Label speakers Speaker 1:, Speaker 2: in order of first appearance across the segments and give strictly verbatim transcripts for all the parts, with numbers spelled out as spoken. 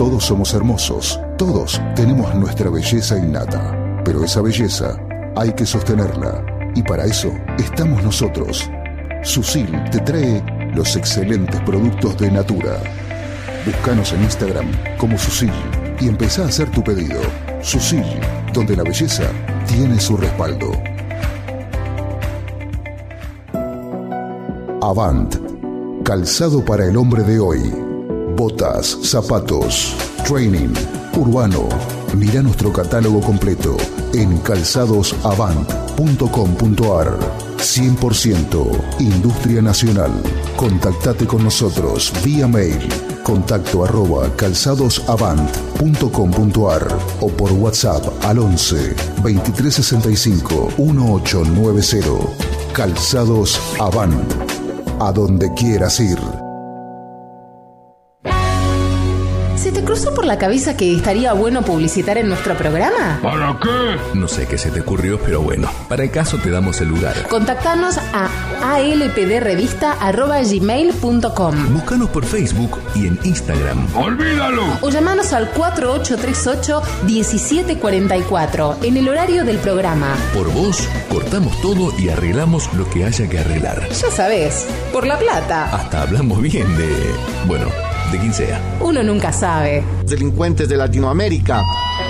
Speaker 1: Todos somos hermosos, todos tenemos nuestra belleza innata, pero esa belleza hay que sostenerla y para eso estamos nosotros. Susil te trae los excelentes productos de Natura. Búscanos en Instagram como Susil y empezá a hacer tu pedido. Susil, donde la belleza tiene su respaldo. Avant, calzado para el hombre de hoy. Botas, zapatos, training, urbano. Mira nuestro catálogo completo en calzados avant punto com punto ar. cien por ciento Industria Nacional. Contactate con nosotros vía mail. Contacto arroba calzadosavant punto com punto ar o por WhatsApp al once veintitrés sesenta y cinco dieciocho noventa. Calzados Avant. A donde quieras ir.
Speaker 2: ¿Se te cruzó por la cabeza que estaría bueno publicitar en nuestro programa?
Speaker 3: ¿Para qué?
Speaker 4: No sé qué se te ocurrió, pero bueno, para el caso te damos el lugar.
Speaker 2: Contactanos a alpdrevista arroba gmail punto com.
Speaker 4: Búscanos por Facebook y en Instagram.
Speaker 3: ¡Olvídalo!
Speaker 2: O llamanos al cuatro ocho tres ocho uno siete cuatro cuatro en el horario del programa.
Speaker 4: Por vos, cortamos todo y arreglamos lo que haya que arreglar.
Speaker 2: Ya sabés, por la plata.
Speaker 4: Hasta hablamos bien de... bueno, de quien sea.
Speaker 2: Uno nunca sabe.
Speaker 5: Delincuentes de Latinoamérica.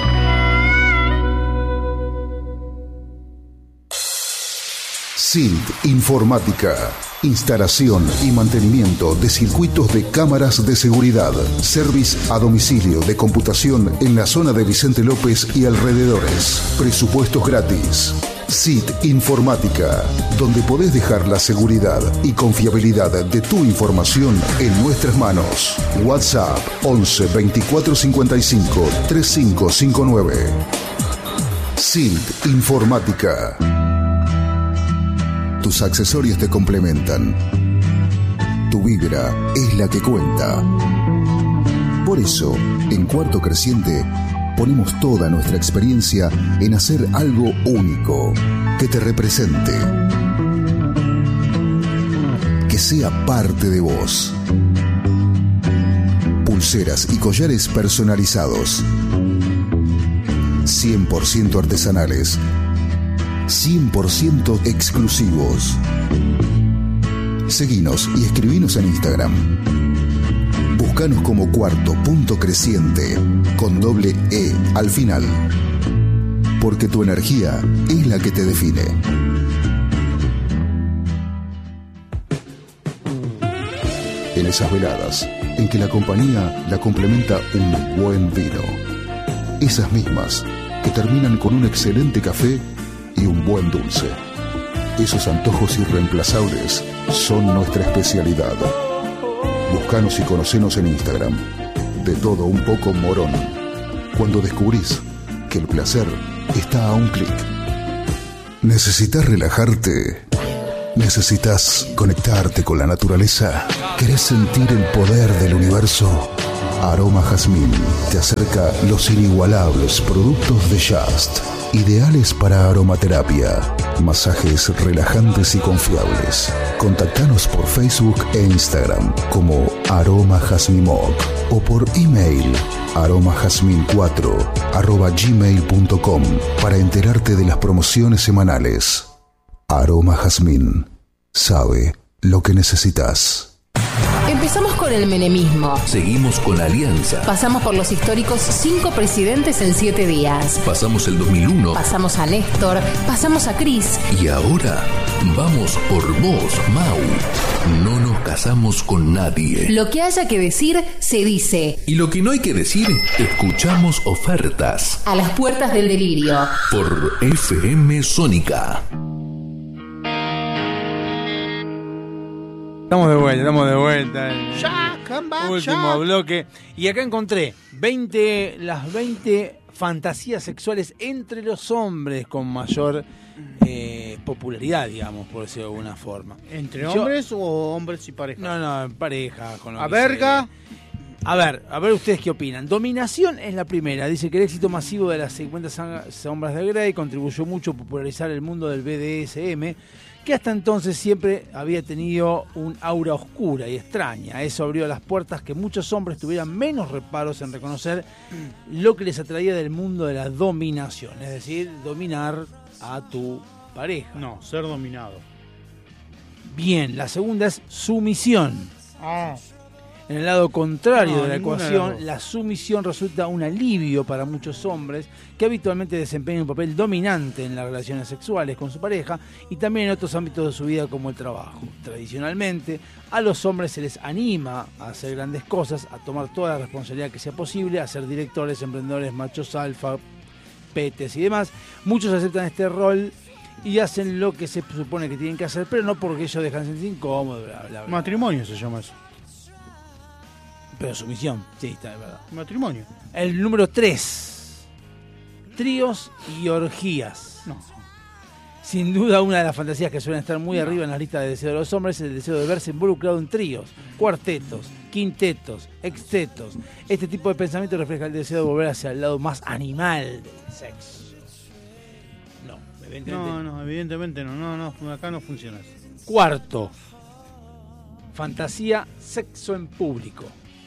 Speaker 1: S I L T Informática. Instalación y mantenimiento de circuitos de cámaras de seguridad. Service a domicilio de computación en la zona de Vicente López y alrededores. Presupuestos gratis. S I L T Informática, donde podés dejar la seguridad y confiabilidad de tu información en nuestras manos. WhatsApp once veinticuatro cincuenta y cinco treinta y cinco cincuenta y nueve. S I L T Informática. Tus accesorios te complementan. Tu vibra es la que cuenta. Por eso, en Cuarto Creciente, ponemos toda nuestra experiencia en hacer algo único, que te represente, que sea parte de vos. Pulseras y collares personalizados, cien por ciento artesanales, cien por ciento exclusivos. Seguinos y escribinos en Instagram. Búscanos como Cuarto Punto Creciente con doble E al final, porque tu energía es la que te define. En esas veladas en que la compañía la complementa un buen vino, esas mismas que terminan con un excelente café y un buen dulce. Esos antojos irreemplazables son nuestra especialidad. Búscanos y conocenos en Instagram. De todo un poco Morón. Cuando descubrís que el placer está a un clic. ¿Necesitas relajarte? ¿Necesitas conectarte con la naturaleza? ¿Querés sentir el poder del universo? Aroma Jazmín te acerca los inigualables productos de Just, ideales para aromaterapia, masajes relajantes y confiables. Contactanos por Facebook e Instagram como Aroma Jazmimoc o por email aromajazmin cuatro arroba gmail punto com para enterarte de las promociones semanales. Aroma Jazmín sabe lo que necesitas.
Speaker 2: Empezamos con el menemismo.
Speaker 4: Seguimos con la Alianza.
Speaker 2: Pasamos por los históricos cinco presidentes en siete días.
Speaker 4: Pasamos el dos mil uno.
Speaker 2: Pasamos a Néstor. Pasamos a Cris.
Speaker 4: Y ahora vamos por vos, Mau. No nos casamos con nadie.
Speaker 2: Lo que haya que decir, se dice.
Speaker 4: Y lo que no hay que decir, escuchamos ofertas.
Speaker 2: A las puertas del delirio.
Speaker 4: Por F M Sónica.
Speaker 6: Estamos de vuelta, estamos de vuelta.
Speaker 5: Ya, come back,
Speaker 6: Último
Speaker 5: ya.
Speaker 6: bloque. Y acá encontré veinte, las veinte fantasías sexuales entre los hombres con mayor eh, popularidad, digamos, por decirlo de alguna forma.
Speaker 5: ¿Entre
Speaker 6: Yo-
Speaker 5: hombres o hombres y parejas?
Speaker 6: No, no, en pareja. Con lo
Speaker 5: ¿A
Speaker 6: que
Speaker 5: verga?
Speaker 6: se- A ver, a ver ustedes qué opinan. Dominación es la primera. Dice que el éxito masivo de las cincuenta sombras de Grey contribuyó mucho a popularizar el mundo del B D S M, que hasta entonces siempre había tenido un aura oscura y extraña. Eso abrió las puertas que muchos hombres tuvieran menos reparos en reconocer lo que les atraía del mundo de la dominación, es decir, dominar a tu pareja.
Speaker 3: No, ser dominado.
Speaker 6: Bien, la segunda es sumisión.
Speaker 3: Ah.
Speaker 6: En el lado contrario
Speaker 3: No,
Speaker 6: de la
Speaker 3: ninguna de las
Speaker 6: ecuación,
Speaker 3: dos.
Speaker 6: la sumisión resulta un alivio para muchos hombres que habitualmente desempeñan un papel dominante en las relaciones sexuales con su pareja y también en otros ámbitos de su vida como el trabajo. Tradicionalmente, a los hombres se les anima a hacer grandes cosas, a tomar toda la responsabilidad que sea posible, a ser directores, emprendedores, machos alfa, petes y demás. Muchos aceptan este rol y hacen lo que se supone que tienen que hacer, pero no porque ellos dejan de sentir incómodos, bla, bla, bla.
Speaker 3: Matrimonio se llama eso.
Speaker 6: Pero sumisión, sí, está de verdad.
Speaker 3: Matrimonio.
Speaker 6: El número tres. Tríos y orgías.
Speaker 3: No.
Speaker 6: Sin duda una de las fantasías que suelen estar muy no. arriba en la lista de deseos de los hombres es el deseo de verse involucrado en tríos, cuartetos, quintetos, extetos. Este tipo de pensamiento refleja el deseo de volver hacia el lado más animal del sexo. No, evidentemente
Speaker 3: no. No, evidentemente no. No, no, acá no funciona eso.
Speaker 6: Cuarto. Fantasía sexo en público.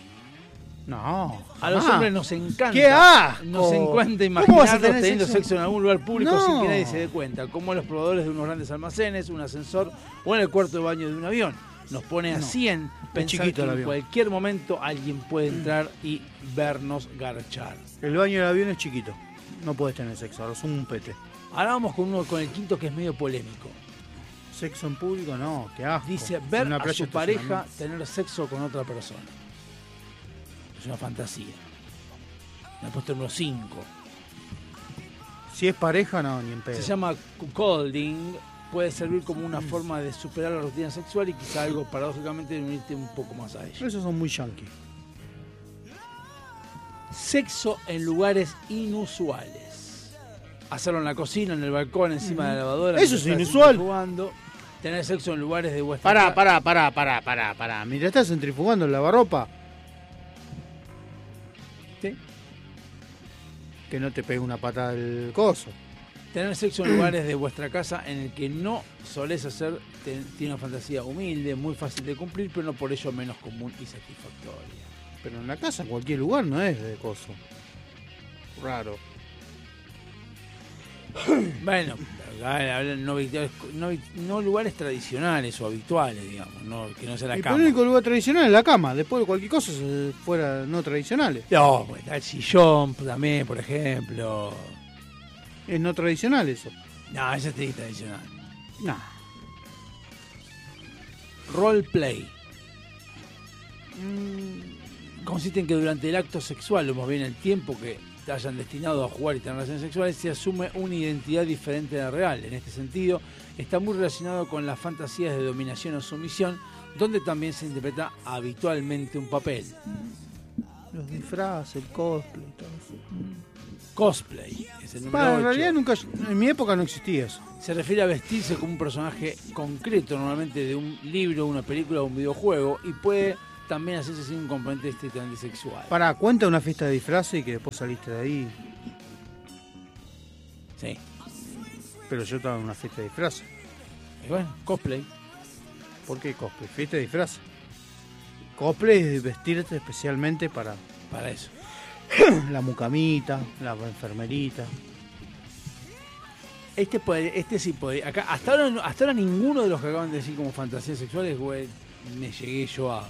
Speaker 3: No.
Speaker 6: A los
Speaker 3: ah,
Speaker 6: hombres nos encanta.
Speaker 3: ¡Qué asco!
Speaker 6: Nos encanta imaginarnos teniendo sexo? sexo en algún lugar público
Speaker 3: no.
Speaker 6: sin que nadie se dé cuenta, como en los probadores de unos grandes almacenes, un ascensor o en el cuarto de baño de un avión. Nos pone a
Speaker 3: no.
Speaker 6: cien pensar que en cualquier momento alguien puede entrar y vernos garchar.
Speaker 3: El baño del avión es chiquito. No puedes tener sexo, ahora son un pete.
Speaker 6: Ahora vamos con uno con el quinto que es medio polémico.
Speaker 3: Sexo en público, no, qué asco.
Speaker 6: Dice ver a su pareja tener sexo con otra persona. Es una fantasía. Me he puesto el número cinco.
Speaker 3: Si es pareja, no, ni en pedo.
Speaker 6: Se llama cuckolding. Puede servir como una forma de superar la rutina sexual y quizá algo paradójicamente de unirte un poco más a ella.
Speaker 3: Esos son muy yankees.
Speaker 6: Sexo en lugares inusuales. Hacerlo en la cocina, en el balcón, encima mm. de la lavadora.
Speaker 3: Eso es inusual.
Speaker 6: Jugando. Tener sexo en lugares de vuestra
Speaker 3: Pará,
Speaker 6: casa.
Speaker 3: pará, pará, pará, pará, pará. Mientras estás centrifugando el lavarropa.
Speaker 6: ¿Sí?
Speaker 3: Que no te pegue una patada del coso.
Speaker 6: Tener sexo en lugares de vuestra casa en el que no solés hacer, te, tiene una fantasía humilde, muy fácil de cumplir, pero no por ello menos común y satisfactoria.
Speaker 3: Pero en la casa, en cualquier lugar, no es de coso. Raro.
Speaker 6: Bueno, no, no, no lugares tradicionales o habituales, digamos, no, que no sea la
Speaker 3: y
Speaker 6: cama.
Speaker 3: El único lugar tradicional es la cama, después de cualquier cosa fuera no tradicionales.
Speaker 6: No, pues está el sillón también, por ejemplo.
Speaker 3: ¿Es no tradicional eso?
Speaker 6: No, ese es tradicional.
Speaker 3: No.
Speaker 6: Roleplay. Mm, consiste en que durante el acto sexual, o más bien el tiempo que te hayan destinado a jugar y tener relaciones sexuales, se asume una identidad diferente de la real. En este sentido, está muy relacionado con las fantasías de dominación o sumisión, donde también se interpreta habitualmente un papel.
Speaker 3: Los disfraces, el cosplay, todo eso.
Speaker 6: Cosplay es el número
Speaker 3: Para, en
Speaker 6: ocho.
Speaker 3: realidad nunca, en mi época no existía eso.
Speaker 6: Se refiere a vestirse como un personaje concreto, normalmente de un libro, una película o un videojuego, y puede también hacerse sin un componente estrictamente sexual.
Speaker 3: Para, cuenta una fiesta de disfraces y que después saliste de ahí.
Speaker 6: Sí.
Speaker 3: Pero yo estaba en una fiesta de disfraces.
Speaker 6: Y bueno, cosplay.
Speaker 3: ¿Por qué cosplay? Fiesta de disfraces. Cosplay es vestirte especialmente para...
Speaker 6: Para eso.
Speaker 3: La mucamita, la enfermerita.
Speaker 6: Este puede, este sí puede. Acá, hasta ahora, hasta ahora ninguno de los que acaban de decir como fantasías sexuales, güey, me llegué yo a, a,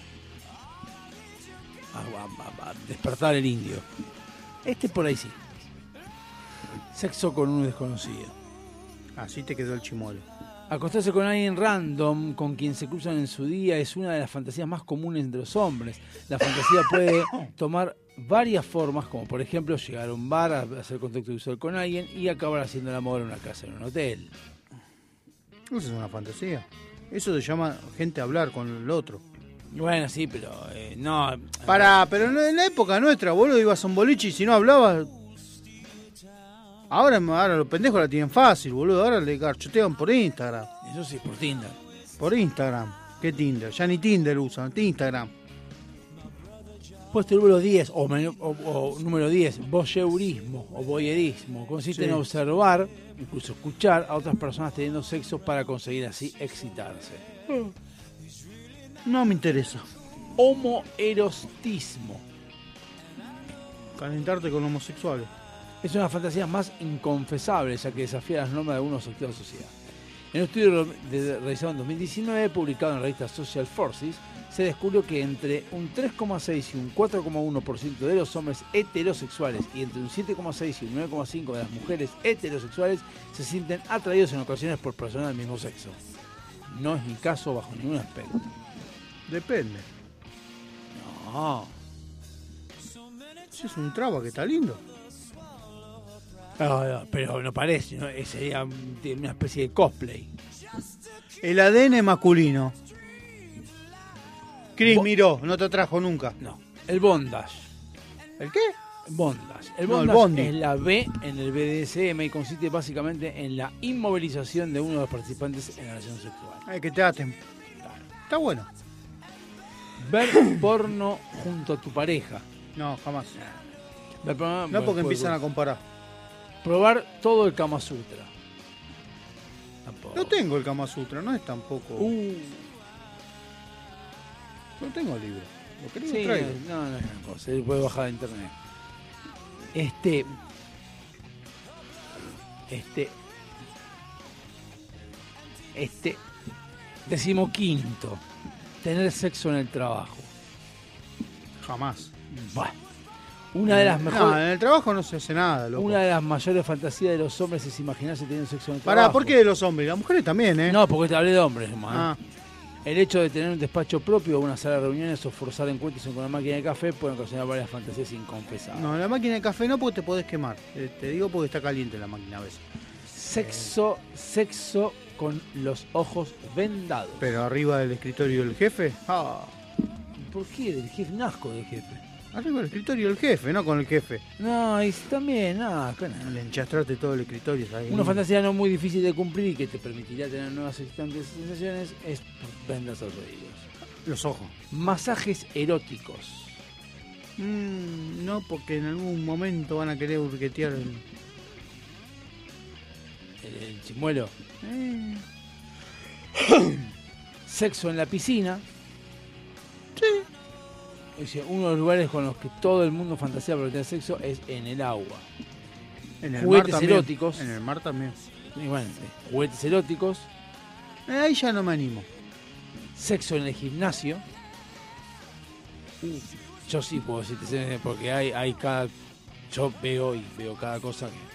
Speaker 6: a, a despertar el indio. Este por ahí sí. Sexo con un desconocido.
Speaker 3: Así te quedó el chimuelo.
Speaker 6: Acostarse con alguien random con quien se cruzan en su día es una de las fantasías más comunes entre los hombres. La fantasía puede tomar varias formas, como por ejemplo llegar a un bar, a hacer contacto visual con alguien y acabar haciendo el amor en una casa, en un hotel.
Speaker 3: Eso es una fantasía. Eso se llama gente a hablar con el otro.
Speaker 6: Bueno, sí, pero eh, no...
Speaker 3: Pará, pero en la época nuestra, boludo, ibas a un boliche y si no hablabas... Ahora, ahora los pendejos la tienen fácil, boludo. Ahora le garchotean por Instagram.
Speaker 6: Eso sí, por Tinder.
Speaker 3: Por Instagram. ¿Qué Tinder? Ya ni Tinder usan, Instagram.
Speaker 6: Puesto número diez, o, men- o- o número diez, voyeurismo o voyerismo. Consiste
Speaker 3: Sí.
Speaker 6: en observar, incluso escuchar a otras personas teniendo sexo para conseguir así excitarse.
Speaker 3: No me interesa.
Speaker 6: Homoerotismo.
Speaker 3: Calentarte con homosexuales.
Speaker 6: Es una fantasía más inconfesable, ya que desafía las normas de algunos sectores de la sociedad. En un estudio de- realizado en dos mil diecinueve, publicado en la revista Social Forces, se descubrió que entre un tres coma seis y un cuatro coma uno por ciento de los hombres heterosexuales y entre un siete coma seis y un nueve coma cinco por ciento de las mujeres heterosexuales se sienten atraídos en ocasiones por personas del mismo sexo. No es mi caso bajo ningún aspecto.
Speaker 3: Depende.
Speaker 6: No.
Speaker 3: Si es un traba que está lindo.
Speaker 6: No, no, pero no parece, ¿no? Sería un- una especie de cosplay.
Speaker 3: El A D N masculino. Chris
Speaker 6: Bo-
Speaker 3: miró, no te trajo nunca.
Speaker 6: No. El bondage.
Speaker 3: ¿El qué?
Speaker 6: Bondage. El
Speaker 3: No, el
Speaker 6: bondage
Speaker 3: bondi.
Speaker 6: es la B en el B D S M y consiste básicamente en la inmovilización de uno de los participantes en la relación sexual.
Speaker 3: Ay, que te aten. Está bueno.
Speaker 6: Ver porno junto a tu pareja.
Speaker 3: No, jamás.
Speaker 6: Ver porno-
Speaker 3: No
Speaker 6: bueno,
Speaker 3: porque
Speaker 6: puede-
Speaker 3: empiezan a comparar.
Speaker 6: Probar todo el Kama Sutra. Tampoco.
Speaker 3: No tengo el Kama Sutra, no es tampoco.
Speaker 6: Uh,
Speaker 3: No tengo libro. Lo querés
Speaker 6: sí,
Speaker 3: lo traigo.
Speaker 6: no, no es gran cosa. Se puede bajar de internet. Este. Este. Este. Decimoquinto. Tener sexo en el trabajo.
Speaker 3: Jamás.
Speaker 6: Bah. Una de las
Speaker 3: No,
Speaker 6: mejores.
Speaker 3: en el trabajo no se hace nada, loco.
Speaker 6: Una de las mayores fantasías de los hombres es imaginarse teniendo sexo en el
Speaker 3: Pará,
Speaker 6: trabajo.
Speaker 3: ¿por qué de los hombres? Las mujeres también, ¿eh?
Speaker 6: No, porque te hablé de hombres, nomás, ¿eh?
Speaker 3: Ah,
Speaker 6: El hecho de tener un despacho propio o una sala de reuniones o forzar encuentros con una máquina de café pueden ocasionar varias fantasías inconfesables.
Speaker 3: no, la máquina de café no porque te podés quemar. Eh, te digo porque está caliente la máquina a veces.
Speaker 6: Sexo, sexo con los ojos vendados.
Speaker 3: Pero arriba del escritorio del jefe. Ah,
Speaker 6: ¿Por qué? Del jefe, nazco del jefe.
Speaker 3: arriba del escritorio del jefe, no con el jefe.
Speaker 6: No, y también, no, acá no.
Speaker 3: Le enchastraste todo el escritorio. ¿sabes?
Speaker 6: Una fantasía no muy difícil de cumplir y que te permitiría tener nuevas excitantes sensaciones es vendas los oídos.
Speaker 3: Los ojos.
Speaker 6: Masajes eróticos.
Speaker 3: Mm, no, porque en algún momento van a querer burquetear el...
Speaker 6: El, el chimuelo.
Speaker 3: Eh,
Speaker 6: Sexo en la piscina.
Speaker 3: sí.
Speaker 6: Es decir, uno de los lugares con los que todo el mundo fantasea para tener sexo es en el agua.
Speaker 3: En el
Speaker 6: Juguetes
Speaker 3: mar también.
Speaker 6: eróticos.
Speaker 3: En el mar también.
Speaker 6: Y bueno, sí, juguetes eróticos.
Speaker 3: Eh, ahí ya no me animo.
Speaker 6: Sexo en el gimnasio. Yo sí puedo decirte, porque hay, hay cada. Yo veo y veo cada cosa que.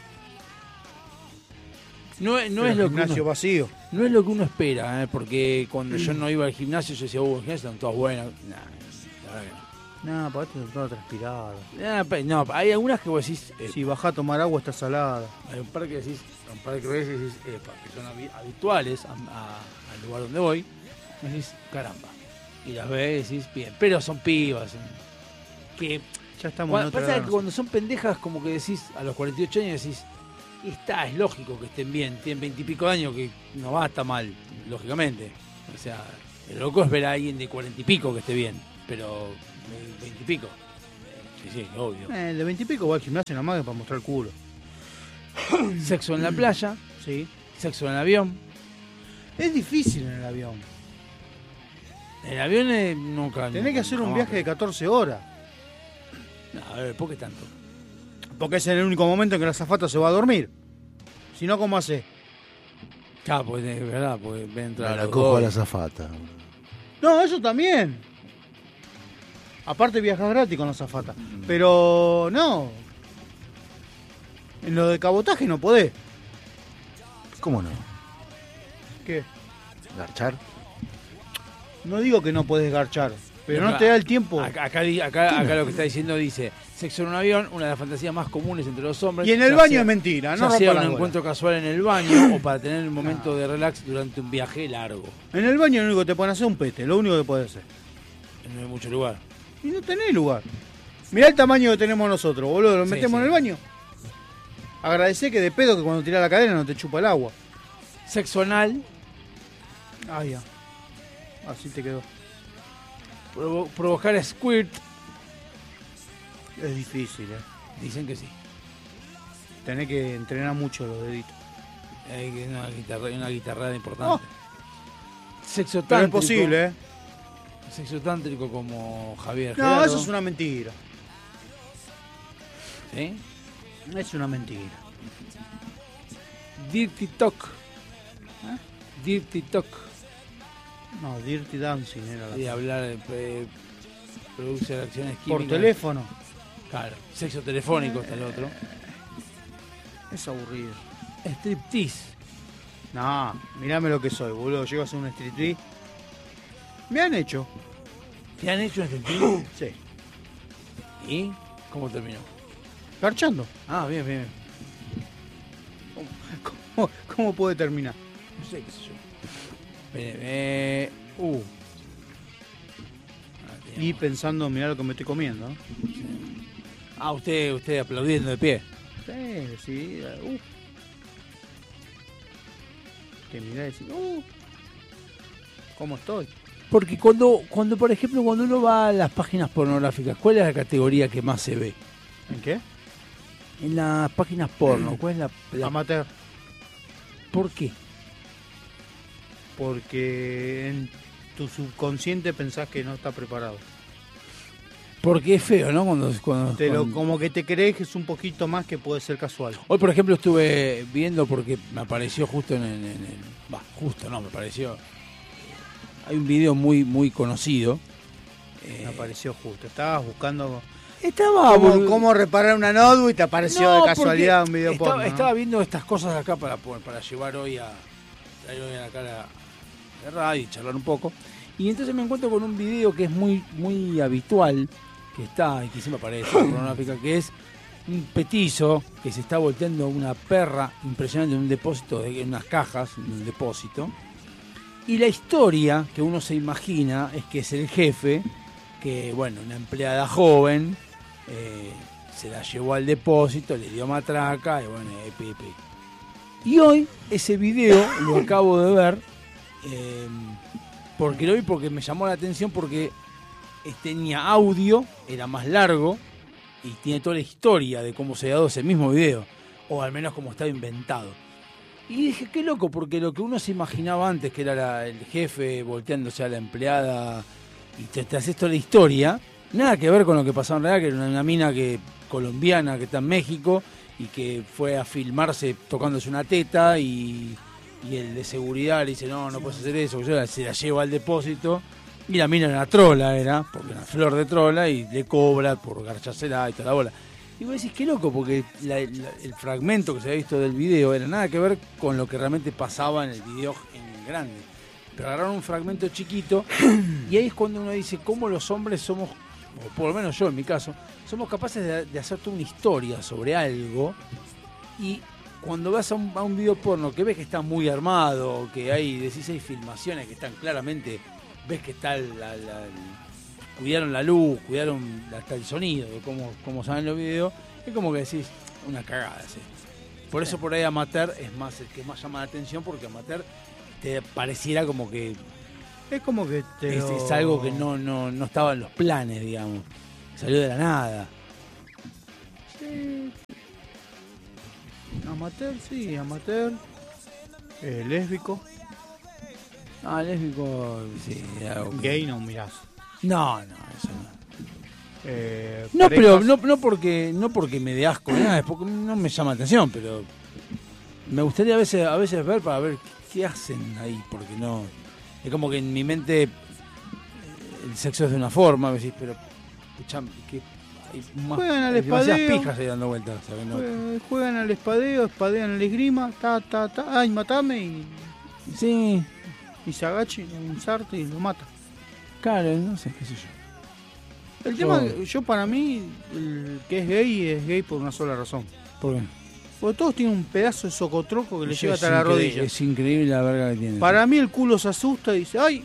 Speaker 6: No, es- no
Speaker 3: Pero
Speaker 6: es lo que
Speaker 3: gimnasio
Speaker 6: uno,
Speaker 3: vacío.
Speaker 6: no es lo que uno espera, ¿eh? Porque cuando yo no iba al gimnasio, yo decía, uh, el gimnasio están todas buenas. Nah, la verdad que no.
Speaker 3: No, para esto está todo transpirado.
Speaker 6: Ah, pe- no, hay algunas que vos decís. eh,
Speaker 3: Si bajás a tomar agua está salada.
Speaker 6: Hay un par que decís, un par que ves y decís, epa, que son habi- habituales a- a- al lugar donde voy. Y decís, caramba. Y las ves y decís, bien. Pero son pibas. son- Que.
Speaker 3: Ya estamos
Speaker 6: Cuando,
Speaker 3: en otra
Speaker 6: pasa
Speaker 3: edad,
Speaker 6: que cuando son pendejas, como que decís a los cuarenta y ocho años, decís, y está, es lógico que estén bien. Tienen veintipico años que no va a estar mal, lógicamente. O sea, el loco es ver a alguien de cuarenta y pico que esté bien. Pero veintipico. Sí, sí, obvio.
Speaker 3: Eh, el de veintipico va al gimnasio nomás que para mostrar el culo.
Speaker 6: Sexo en la playa,
Speaker 3: Sí.
Speaker 6: sexo en el avión.
Speaker 3: Es difícil en el avión.
Speaker 6: En el avión eh, nunca.
Speaker 3: Tenés que hacer un
Speaker 6: jamás,
Speaker 3: viaje de catorce horas.
Speaker 6: No, a ver, ¿por qué tanto?
Speaker 3: Porque es el único momento en que la azafata se va a dormir. Si no, ¿cómo hace?
Speaker 6: Claro, porque es verdad, porque ven entrar
Speaker 1: Me la
Speaker 6: los
Speaker 1: cojo a
Speaker 6: dos.
Speaker 1: la azafata.
Speaker 3: No, eso también. Aparte viajas gratis con la azafata. Pero no. En lo de cabotaje no podés.
Speaker 1: ¿Cómo no?
Speaker 3: ¿Qué?
Speaker 1: ¿Garchar?
Speaker 3: No digo que no podés garchar. Pero no
Speaker 6: Acá-
Speaker 3: te da el tiempo.
Speaker 6: Acá, acá, di- acá, acá lo que está diciendo dice: sexo en un avión, una de las fantasías más comunes entre los hombres.
Speaker 3: Y en el
Speaker 6: ya
Speaker 3: baño
Speaker 6: sea-
Speaker 3: es mentira,
Speaker 6: ya
Speaker 3: no
Speaker 6: sea
Speaker 3: rompa
Speaker 6: un
Speaker 3: las
Speaker 6: encuentro casual en el baño o para tener un momento de relax durante un viaje largo.
Speaker 3: En el baño lo único que te pueden hacer es un pete. Lo único que podés hacer.
Speaker 6: No hay mucho lugar.
Speaker 3: Y no tenés lugar. Mirá el tamaño que tenemos nosotros, boludo. Lo
Speaker 6: Sí,
Speaker 3: metemos
Speaker 6: sí.
Speaker 3: en el baño. Agradecé que de pedo que cuando tirás la cadena no te chupa el agua.
Speaker 6: Sexo anal,
Speaker 3: Ah, ya. Así te quedó.
Speaker 6: provo- provocar squirt.
Speaker 3: Es difícil, ¿eh?
Speaker 6: Dicen que sí.
Speaker 3: Tenés que entrenar mucho los deditos.
Speaker 6: Hay que- una guitarra, una guitarrada importante. Sexo
Speaker 3: Pero es
Speaker 6: tántrico.
Speaker 3: posible, ¿eh?
Speaker 6: Sexo tántrico como Javier
Speaker 3: No,
Speaker 6: Gerardo.
Speaker 3: eso es una mentira.
Speaker 6: ¿Sí?
Speaker 3: Es una mentira.
Speaker 6: Dirty Talk.
Speaker 3: ¿Eh?
Speaker 6: Dirty Talk.
Speaker 3: No, Dirty Dancing era la...
Speaker 6: Y hablar, eh, produce reacciones
Speaker 3: Por
Speaker 6: químicas.
Speaker 3: teléfono.
Speaker 6: Claro. Sexo telefónico está el otro.
Speaker 3: Es aburrido.
Speaker 6: Striptease.
Speaker 3: No, mirame lo que soy, boludo. Llego a hacer un striptease. Me han hecho.
Speaker 6: ¿Te han hecho un striptease?
Speaker 3: Sí.
Speaker 6: ¿Y cómo terminó?
Speaker 3: Garchando.
Speaker 6: Ah, bien, bien.
Speaker 3: ¿Cómo, cómo puede terminar?
Speaker 6: No sé, qué sé yo. Bien, eh, uh. Ah,
Speaker 3: Y pensando, mirá lo que me estoy comiendo. ¿no?
Speaker 6: Ah, usted, usted aplaudiendo de pie.
Speaker 3: Sí, sí. Uh. Que mirá y decís, uh. ¿Cómo estoy?
Speaker 6: Porque cuando, cuando, por ejemplo, cuando uno va a las páginas pornográficas, ¿cuál es la categoría que más se ve?
Speaker 3: ¿En qué?
Speaker 6: En las páginas porno, ¿cuál es la, la-
Speaker 3: Amateur.
Speaker 6: ¿Por qué?
Speaker 3: Porque en tu subconsciente pensás que no está preparado.
Speaker 6: Porque es feo, ¿no? Cuando, cuando,
Speaker 3: Te lo,
Speaker 6: cuando-
Speaker 3: como que te crees que es un poquito más que puede ser casual.
Speaker 6: Hoy, por ejemplo, estuve viendo porque me apareció justo en el... en el- Va, justo no, me apareció... Hay un video muy muy conocido.
Speaker 3: Me
Speaker 6: Eh,
Speaker 3: apareció justo. Estabas buscando
Speaker 6: estaba...
Speaker 3: cómo,
Speaker 6: boludo.
Speaker 3: cómo reparar una notebook y te apareció
Speaker 6: No,
Speaker 3: de
Speaker 6: porque
Speaker 3: casualidad un video
Speaker 6: estaba,
Speaker 3: porno, ¿no?
Speaker 6: estaba viendo estas cosas acá para, para llevar hoy a... traer hoy acá a la, la radio y charlar un poco. Y entonces me encuentro con un video que es muy muy habitual, que está, y que siempre aparece en la pornográfica, que es un petizo que se está volteando una perra impresionante en un depósito, de, en unas cajas, en un depósito. Y la historia que uno se imagina es que es el jefe, que bueno, una empleada joven, eh, se la llevó al depósito, le dio matraca y bueno, epi, epi. Y hoy ese video lo acabo de ver, eh, porque lo vi porque me llamó la atención porque eh, tenía audio, era más largo y tiene toda la historia de cómo se ha dado ese mismo video, o al menos cómo estaba inventado. Y dije, qué loco, porque lo que uno se imaginaba antes, que era la- el jefe volteándose a la empleada y te, te haces toda la historia, nada que ver con lo que pasaba en realidad, que era una, una mina que, colombiana que está en México y que fue a filmarse tocándose una teta y, y el de seguridad le dice, no, no puedes hacer eso, yo se la lleva al depósito y la mina era una trola, era, porque era una flor de trola y le cobra por garchársela y toda la bola. Y vos decís, qué loco, porque la- la- el fragmento que se había visto del video era nada que ver con lo que realmente pasaba en el video en grande. Pero agarraron un fragmento chiquito y ahí es cuando uno dice cómo los hombres somos, o por lo menos yo en mi caso, somos capaces de, de hacer toda una historia sobre algo y cuando vas a un, a un video porno que ves que está muy armado, que hay dieciséis filmaciones que están claramente, ves que está la, la- el- cuidaron la luz, cuidaron hasta el sonido, de cómo, cómo salen los videos, es como que decís, una cagada, sí. Por eso por ahí Amateur es más el que más llama la atención, porque Amateur te pareciera como que
Speaker 3: Es como que te
Speaker 6: es,
Speaker 3: lo-
Speaker 6: es algo que no, no, no estaba en los planes, digamos. Salió de la nada.
Speaker 3: Sí. Amateur, sí, amateur. Eh, lésbico.
Speaker 6: Ah, lésbico, sí. algo que-
Speaker 3: Gay no mirás.
Speaker 6: No, no, eso no.
Speaker 3: Eh,
Speaker 6: No,
Speaker 3: parejas-
Speaker 6: pero no, no porque no porque me dé asco, ni nada, es porque no me llama la atención, pero me gustaría a veces a veces ver para ver qué hacen ahí, porque no es como que en mi mente eh, el sexo es de una forma, me decís, pero escuchame, que hay más,
Speaker 3: Juegan al
Speaker 6: hay demasiadas
Speaker 3: espadeo.
Speaker 6: pijas ahí dando vueltas, ¿sabes? No-
Speaker 3: Jue- Juegan al espadeo, espadean al esgrima, ta, ta, ta, ay, matame y,
Speaker 6: Sí,
Speaker 3: y se agacha y un sarto y lo mata.
Speaker 6: claro, no sé, qué sé yo.
Speaker 3: El
Speaker 6: Yo-
Speaker 3: tema, yo para mí, el que es gay es gay por una sola razón.
Speaker 6: ¿Por qué?
Speaker 3: Porque todos tienen un pedazo de socotroco que le
Speaker 6: Es
Speaker 3: llega hasta la
Speaker 6: increíble-
Speaker 3: rodilla.
Speaker 6: Es increíble la verga que tiene.
Speaker 3: Para mí el culo se asusta y dice, ¡ay!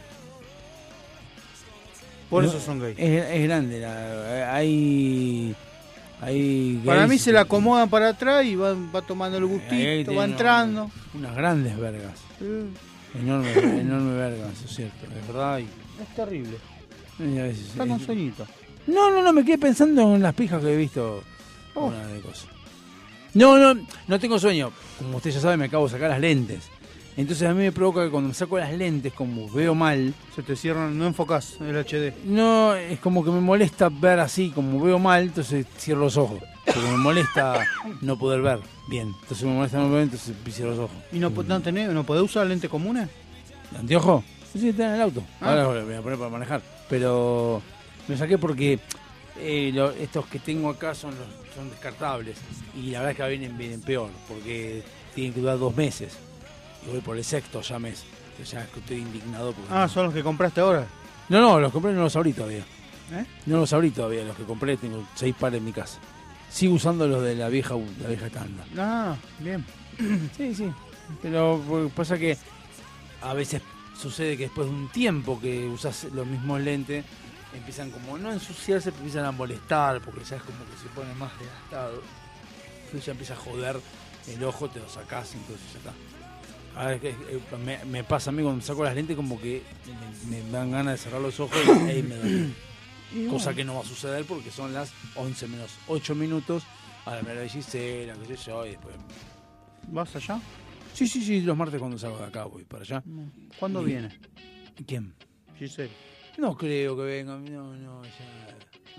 Speaker 3: Por
Speaker 6: No,
Speaker 3: eso son gays.
Speaker 6: Es, es grande, la, hay, hay
Speaker 3: Para
Speaker 6: gays
Speaker 3: mí se la
Speaker 6: que-
Speaker 3: acomodan para atrás y va, va tomando el
Speaker 6: Ahí
Speaker 3: gustito,
Speaker 6: tiene
Speaker 3: va entrando.
Speaker 6: Unas grandes vergas.
Speaker 3: Eh,
Speaker 6: Enorme, enorme vergas, eso es cierto, es verdad. Y,
Speaker 3: Es terrible.
Speaker 6: y a veces
Speaker 3: Está
Speaker 6: es-
Speaker 3: con sueñito.
Speaker 6: No, no, no, me quedé pensando en las pijas que he visto. Oh. Una de cosas. No, no, no tengo sueño. Como usted ya sabe, me acabo de sacar las lentes. Entonces a mí me provoca que cuando me saco las lentes, como veo mal...
Speaker 3: Se te cierran, no enfocás el H D.
Speaker 6: No, es como que me molesta ver así, como veo mal, entonces cierro los ojos. Porque me molesta no poder ver bien. Entonces me molesta no ver, entonces cierro los ojos.
Speaker 3: ¿Y no, no, tenés, no podés usar lentes comunes?
Speaker 6: ¿Anteojo? Sí, está en el auto.
Speaker 3: Ah.
Speaker 6: Ahora lo voy a poner para manejar. Pero me saqué porque eh, lo, estos que tengo acá son, los, son descartables. Y la verdad es que vienen, vienen peor, porque tienen que durar dos meses. Y voy por el sexto ya mes. Entonces ya estoy indignado. Porque
Speaker 3: Ah,
Speaker 6: no.
Speaker 3: ¿son los que compraste ahora?
Speaker 6: No, no, los compré, no los abrí todavía.
Speaker 3: ¿Eh?
Speaker 6: No los abrí todavía, los que compré, tengo seis pares en mi casa. Sigo usando los de la vieja, la vieja tanda.
Speaker 3: Ah, bien.
Speaker 6: Sí, sí. Pero pues, pasa que a veces sucede que después de un tiempo que usas los mismos lentes, empiezan como no a ensuciarse, pero empiezan a molestar, porque ya es como que se pone más desgastado. Entonces ya empieza a joder el ojo, te lo sacás, entonces ya está. Ahora es que, eh, me, me pasa a mí cuando saco las lentes como que me, me dan ganas de cerrar los ojos y ahí me duele. Cosa que no va a suceder porque son las once menos ocho minutos. Ahora me la Gisela, qué sé yo, y después...
Speaker 3: ¿Vas allá?
Speaker 6: Sí, sí, sí, los martes cuando salgo de acá voy para allá.
Speaker 3: ¿Cuándo
Speaker 6: Y-
Speaker 3: viene?
Speaker 6: ¿Quién?
Speaker 3: Giselle.
Speaker 6: No creo que venga, no, no, ya...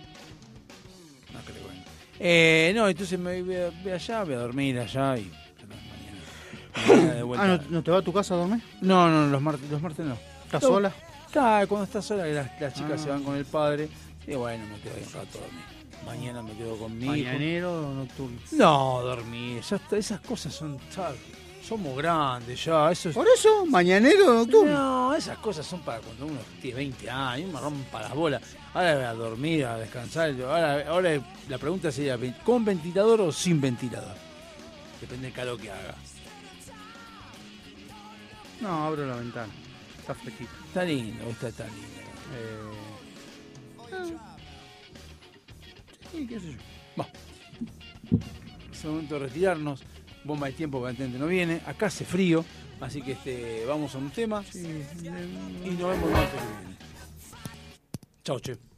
Speaker 6: No creo que venga. Eh, no, entonces me voy, a, voy allá, voy a dormir allá y... Mañana, mañana de vuelta.
Speaker 3: Ah, ¿no, ¿no te va a tu casa a dormir?
Speaker 6: No, no, los martes, los martes no.
Speaker 3: ¿Estás
Speaker 6: No.
Speaker 3: sola?
Speaker 6: Claro, cuando estás sola, las, las chicas
Speaker 3: Ah.
Speaker 6: se van con el padre. Y bueno, me quedo ahí un rato a dormir. Mañana me quedo con mi hijo.
Speaker 3: ¿Mañanero o nocturno?
Speaker 6: No, dormir. Ya está, esas cosas son. ¿Sabes? Somos grandes ya. Eso es,
Speaker 3: ¿Por eso? ¿Mañanero o nocturno?
Speaker 6: no, esas cosas son para cuando uno tiene veinte años. Me rompa las bolas. Ahora voy a dormir, a descansar. Ahora, ahora la pregunta sería: ¿con ventilador o sin ventilador? Depende del calor que haga.
Speaker 3: No, abro la ventana. Está fresquita.
Speaker 6: Está lindo, está tan lindo.
Speaker 3: Eh...
Speaker 6: Sí, qué sé yo. Va. Es el momento de retirarnos. Bomba de tiempo que no viene. Acá hace frío. Así que este vamos a un tema. Y nos vemos el martes que viene. Chau, che.